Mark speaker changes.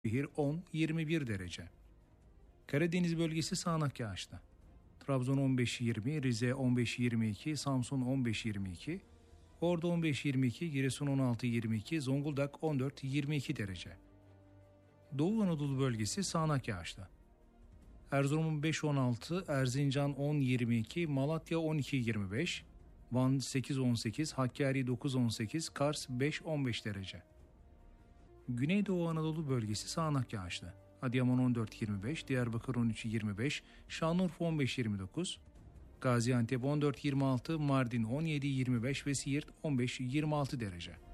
Speaker 1: Şehir 10-21 derece. Karadeniz bölgesi sağanak yağışlı. Trabzon 15-20, Rize 15-22, Samsun 15-22, Ordu 15-22, Giresun 16-22, Zonguldak 14-22 derece. Doğu Anadolu bölgesi sağanak yağışlı. Erzurum 5-16, Erzincan 10-22, Malatya 12-25, Van 8-18, Hakkari 9-18, Kars 5-15 derece. Güneydoğu Anadolu bölgesi sağanak yağışlı. Adıyaman 14-25, Diyarbakır 13-25, Şanlıurfa 15-29, Gaziantep 14-26, Mardin 17-25 ve Siirt 15-26 derece.